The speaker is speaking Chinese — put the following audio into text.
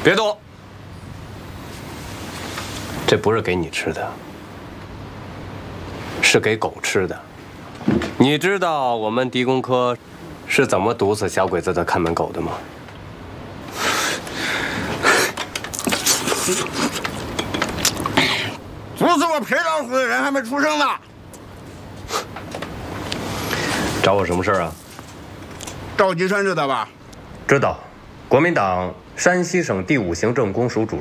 别动！这不是给你吃的，是给狗吃的。你知道我们狄公科是怎么毒死小鬼子的看门狗的吗？ 毒死我裴老虎的人还没出生呢。 找我什么事儿啊？ 赵吉山知道吧？ 知道，国民党山西省第5行政公署主任。